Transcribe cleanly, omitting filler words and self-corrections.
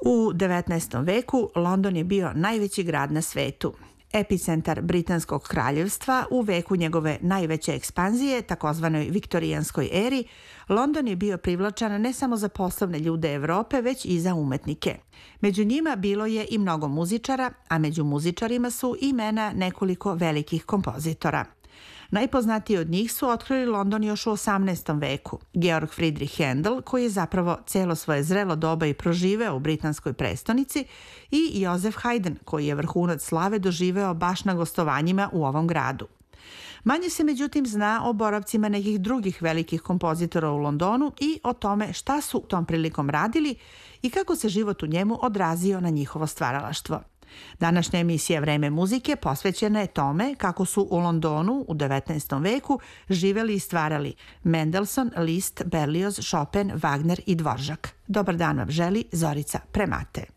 U 19. veku London je bio najveći grad na svetu. Epicentar Britanskog kraljevstva u veku njegove najveće ekspanzije, takozvanoj viktorijanskoj eri, London je bio privlačan ne samo za poslovne ljude Evrope, već i za umetnike. Među njima bilo je i mnogo muzičara, a među muzičarima su imena nekoliko velikih kompozitora. Najpoznatiji od njih su otkrili London još u 18. veku. Georg Friedrich Händel, koji je zapravo celo svoje zrelo doba i proživeo u britanskoj prestonici, i Joseph Haydn, koji je vrhunac slave doživeo baš na gostovanjima u ovom gradu. Manje se međutim zna o boravcima nekih drugih velikih kompozitora u Londonu i o tome šta su tom prilikom radili i kako se život u njemu odrazio na njihovo stvaralaštvo. Današnja emisija Vreme muzike posvećena je tome kako su u Londonu u 19. veku živeli i stvarali Mendelssohn, Liszt, Berlioz, Chopin, Wagner i Dvorak. Dobar dan vam želi Zorica Premate.